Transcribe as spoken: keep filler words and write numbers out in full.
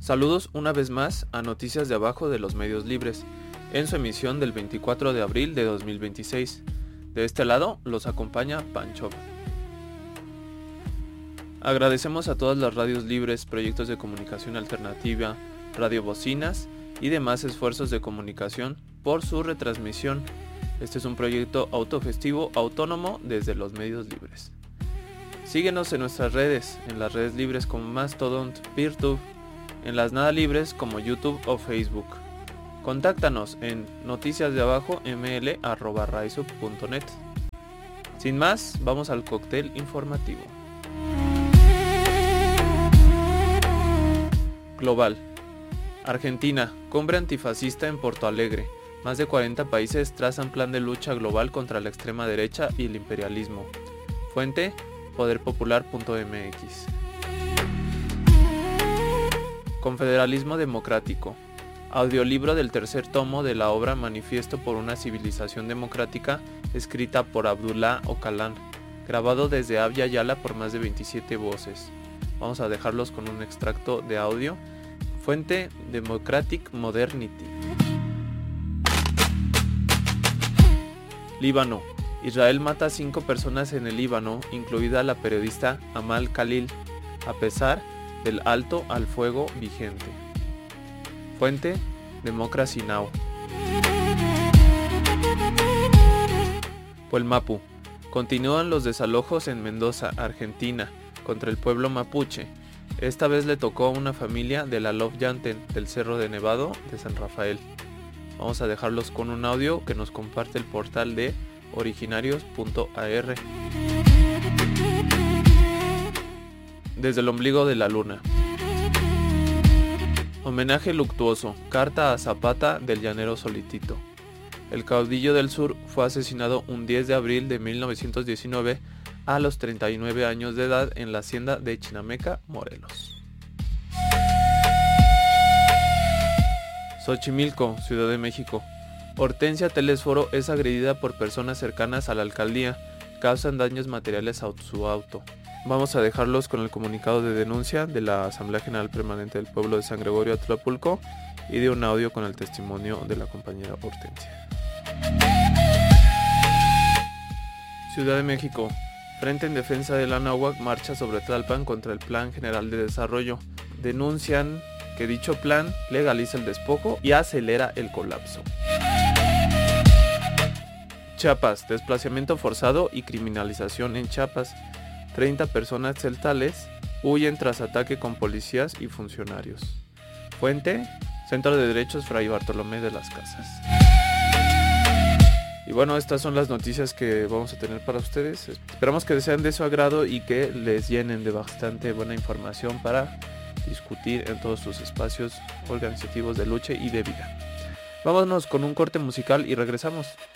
Saludos una vez más a Noticias de Abajo de los Medios Libres, en su emisión del veinticuatro de abril de dos mil veintiséis. De este lado los acompaña Pancho. Agradecemos a todas las radios libres, proyectos de comunicación alternativa, radiobocinas y demás esfuerzos de comunicación por su retransmisión. Este es un proyecto autogestivo autónomo desde los medios libres. Síguenos en nuestras redes, en las redes libres como Mastodon, Peertube, en las nada libres como YouTube o Facebook. Contáctanos en noticiasdeabajoml arroba raisub punto net. Sin más, vamos al cóctel informativo. Global. Argentina, cumbre antifascista en Porto Alegre. Más de cuarenta países trazan plan de lucha global contra la extrema derecha y el imperialismo. Fuente, poder popular punto m x. Confederalismo Democrático. Audiolibro del tercer tomo de la obra Manifiesto por una civilización democrática, escrita por Abdullah Öcalan, grabado desde Abya Yala por más de veintisiete voces. Vamos a dejarlos con un extracto de audio. Fuente, Democratic Modernity. Líbano. Israel mata a cinco personas en el Líbano, incluida la periodista Amal Khalil, a pesar del alto al fuego vigente. Fuente, Democracy Now! Puelmapu. Continúan los desalojos en Mendoza, Argentina, contra el pueblo mapuche. Esta vez le tocó a una familia de la Love Yanten del Cerro de Nevado de San Rafael. Vamos a dejarlos con un audio que nos comparte el portal de originarios punto a r. Desde el ombligo de la luna. Homenaje luctuoso. Carta a Zapata del llanero Solitito. El caudillo del sur fue asesinado un diez de abril de mil novecientos diecinueve a los treinta y nueve años de edad en la hacienda de Chinameca, Morelos. Xochimilco, Ciudad de México. Hortensia Telésforo es agredida por personas cercanas a la alcaldía. Causan daños materiales a su auto. Vamos a dejarlos con el comunicado de denuncia de la Asamblea General Permanente del Pueblo de San Gregorio Atlapulco y de un audio con el testimonio de la compañera Hortensia. Ciudad de México. Frente en Defensa del Anáhuac marcha sobre Tlalpan contra el Plan General de Desarrollo. Denuncian que dicho plan legaliza el despojo y acelera el colapso. Chiapas. Desplazamiento forzado y criminalización en Chiapas. treinta personas celtales huyen tras ataque con policías y funcionarios. Fuente, Centro de Derechos Fray Bartolomé de las Casas. Y bueno, estas son las noticias que vamos a tener para ustedes. Esperamos que sean de su agrado y que les llenen de bastante buena información para discutir en todos sus espacios organizativos de lucha y de vida. Vámonos con un corte musical y regresamos.